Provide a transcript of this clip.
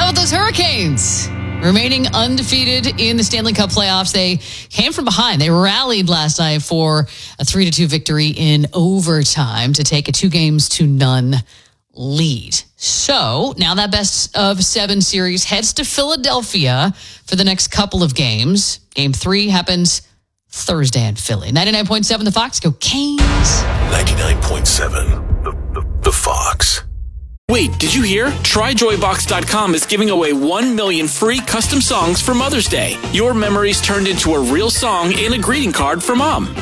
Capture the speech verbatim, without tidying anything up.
about those Hurricanes? Remaining undefeated in the Stanley Cup playoffs. They came from behind. They rallied last night for a three to two victory in overtime to take a two games to none lead. So now that best of seven series heads to Philadelphia for the next couple of games. Game three happens Thursday in Philly. ninety-nine point seven The Fox. Go Canes. ninety-nine point seven The, the, the Fox. Wait, did you hear? Try Joy Box dot com is giving away one million free custom songs for Mother's Day. Your memories turned into a real song and a greeting card for Mom.